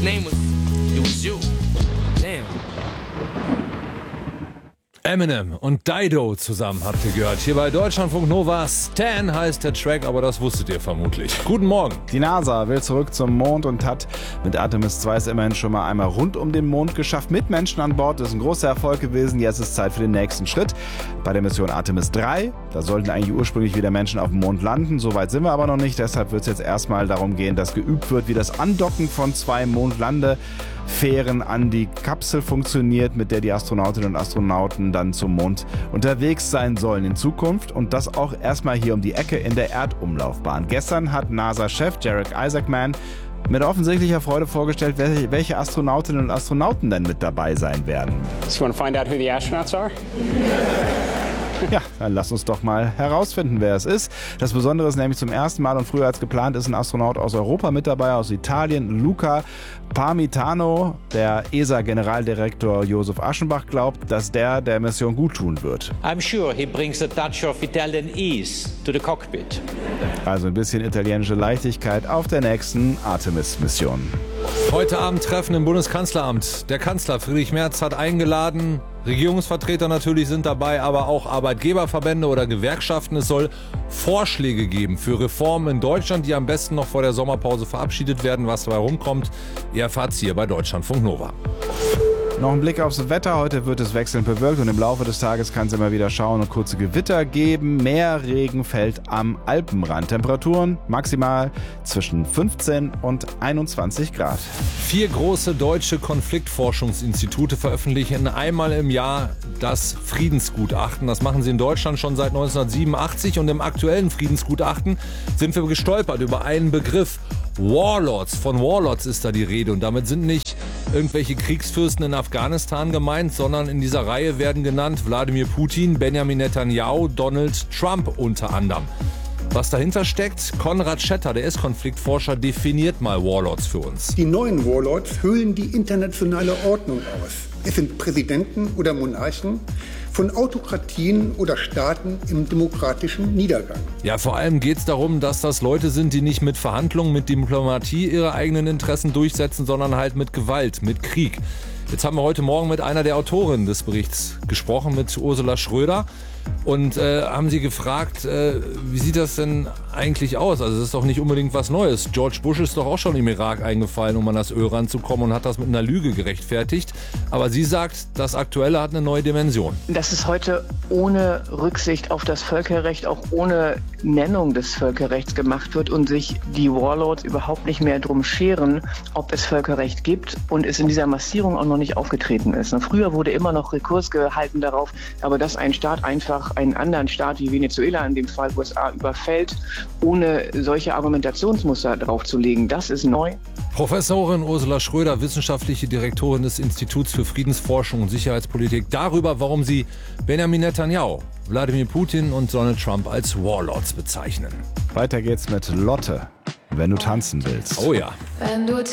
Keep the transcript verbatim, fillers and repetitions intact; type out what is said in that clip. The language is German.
name was, it was you. Damn. Eminem und Dido zusammen habt ihr gehört. Hier bei Deutschlandfunk Nova. Stan heißt der Track, aber das wusstet ihr vermutlich. Guten Morgen. Die NASA will zurück zum Mond und hat mit Artemis zwei es immerhin schon mal einmal rund um den Mond geschafft. Mit Menschen an Bord. Das ist ein großer Erfolg gewesen. Jetzt ist Zeit für den nächsten Schritt. Bei der Mission Artemis drei. Da sollten eigentlich ursprünglich wieder Menschen auf dem Mond landen. Soweit sind wir aber noch nicht. Deshalb wird es jetzt erstmal darum gehen, dass geübt wird, wie das Andocken von zwei Mondlandefähren an die Kapsel funktioniert, mit der die Astronautinnen und Astronauten dann zum Mond unterwegs sein sollen in Zukunft. Und das auch erstmal hier um die Ecke in der Erdumlaufbahn. Gestern hat NASA-Chef Jared Isaacman mit offensichtlicher Freude vorgestellt, welche Astronautinnen und Astronauten denn mit dabei sein werden. So you want to find out who the astronauts are? Ja, dann lass uns doch mal herausfinden, wer es ist. Das Besondere ist nämlich, zum ersten Mal und früher als geplant ist ein Astronaut aus Europa mit dabei, aus Italien. Luca Parmitano, der E S A-Generaldirektor Josef Aschenbach, glaubt, dass der der Mission gut tun wird. I'm sure he brings a touch of Italian ease to the cockpit. Also ein bisschen italienische Leichtigkeit auf der nächsten Artemis-Mission. Heute Abend Treffen im Bundeskanzleramt. Der Kanzler Friedrich Merz hat eingeladen. Regierungsvertreter natürlich sind dabei, aber auch Arbeitgeberverbände oder Gewerkschaften. Es soll Vorschläge geben für Reformen in Deutschland, die am besten noch vor der Sommerpause verabschiedet werden. Was dabei rumkommt, ihr erfahrt's hier bei Deutschlandfunk Nova. Noch ein Blick aufs Wetter. Heute wird es wechselnd bewölkt und im Laufe des Tages kann es immer wieder schauen und kurze Gewitter geben. Mehr Regen fällt am Alpenrand. Temperaturen maximal zwischen fünfzehn und einundzwanzig Grad. Vier große deutsche Konfliktforschungsinstitute veröffentlichen einmal im Jahr das Friedensgutachten. Das machen sie in Deutschland schon seit neunzehnhundertsiebenundachtzig und im aktuellen Friedensgutachten sind wir gestolpert über einen Begriff. Warlords. Von Warlords ist da die Rede und damit sind nicht irgendwelche Kriegsfürsten in Afghanistan gemeint, sondern in dieser Reihe werden genannt Wladimir Putin, Benjamin Netanyahu, Donald Trump unter anderem. Was dahinter steckt, Konrad Schetter, der ist Konfliktforscher, definiert mal Warlords für uns. Die neuen Warlords hüllen die internationale Ordnung aus. Es sind Präsidenten oder Monarchen von Autokratien oder Staaten im demokratischen Niedergang. Ja, vor allem geht es darum, dass das Leute sind, die nicht mit Verhandlungen, mit Diplomatie ihre eigenen Interessen durchsetzen, sondern halt mit Gewalt, mit Krieg. Jetzt haben wir heute Morgen mit einer der Autorinnen des Berichts gesprochen, mit Ursula Schröder. Und äh, haben sie gefragt, äh, wie sieht das denn eigentlich aus? Also es ist doch nicht unbedingt was Neues. George Bush ist doch auch schon im Irak eingefallen, um an das Öl ranzukommen und hat das mit einer Lüge gerechtfertigt. Aber sie sagt, das Aktuelle hat eine neue Dimension. Das ist heute ohne Rücksicht auf das Völkerrecht, auch ohne Nennung des Völkerrechts gemacht wird und sich die Warlords überhaupt nicht mehr drum scheren, ob es Völkerrecht gibt und es in dieser Massierung auch noch nicht aufgetreten ist. Und früher wurde immer noch Rekurs gehalten darauf, aber dass ein Staat einfach einen anderen Staat wie Venezuela, in dem Fall U S A, überfällt, ohne solche Argumentationsmuster draufzulegen. Das ist neu. Professorin Ursula Schröder, wissenschaftliche Direktorin des Instituts für Friedensforschung und Sicherheitspolitik, darüber, warum sie Benjamin Netanyahu, Wladimir Putin und Donald Trump als Warlords bezeichnen. Weiter geht's mit Lotte, wenn du tanzen willst. Oh ja. Wenn du